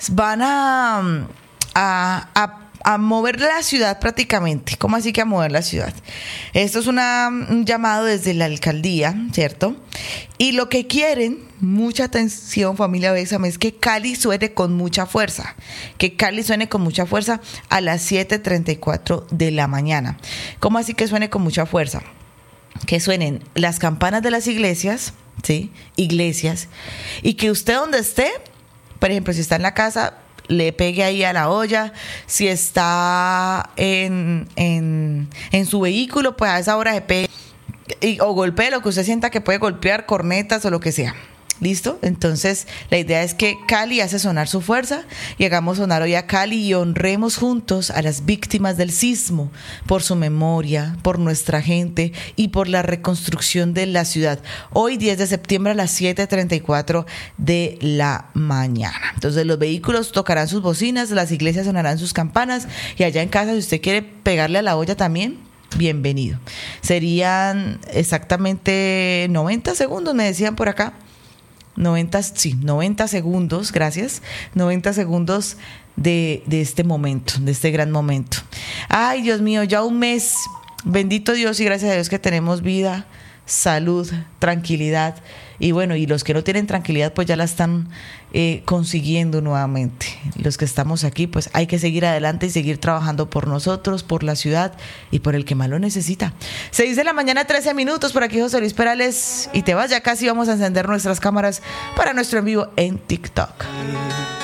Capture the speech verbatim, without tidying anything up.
van a, a, a a mover la ciudad prácticamente. ¿Cómo así que a mover la ciudad? Esto es una, un llamado desde la alcaldía, ¿cierto? Y lo que quieren, mucha atención familia Bésame, es que Cali suene con mucha fuerza. Que Cali suene con mucha fuerza a las siete treinta y cuatro de la mañana. ¿Cómo así que suene con mucha fuerza? Que suenen las campanas de las iglesias, ¿sí? Iglesias. Y que usted donde esté, por ejemplo, si está en la casa, le pegue ahí a la olla. Si está en, en, en su vehículo, pues a esa hora se pegue y, o golpee lo que usted sienta que puede golpear, cornetas o lo que sea. ¿Listo? Entonces, la idea es que Cali hace sonar su fuerza y hagamos sonar hoy a Cali y honremos juntos a las víctimas del sismo por su memoria, por nuestra gente y por la reconstrucción de la ciudad. Hoy, diez de septiembre a las siete treinta y cuatro de la mañana. Entonces, los vehículos tocarán sus bocinas, las iglesias sonarán sus campanas y allá en casa, si usted quiere pegarle a la olla también, bienvenido. Serían exactamente noventa segundos, me decían por acá. noventa, sí, noventa segundos, gracias, noventa segundos de, de este momento, de este gran momento. Ay, Dios mío, ya un mes, bendito Dios y gracias a Dios que tenemos vida, salud, tranquilidad. Y bueno, y los que no tienen tranquilidad pues ya la están eh, consiguiendo nuevamente. Los que estamos aquí pues hay que seguir adelante y seguir trabajando por nosotros, por la ciudad y por el que más lo necesita. seis de la mañana, trece minutos, por aquí José Luis Perales y te vas, ya casi vamos a encender nuestras cámaras para nuestro en vivo en TikTok.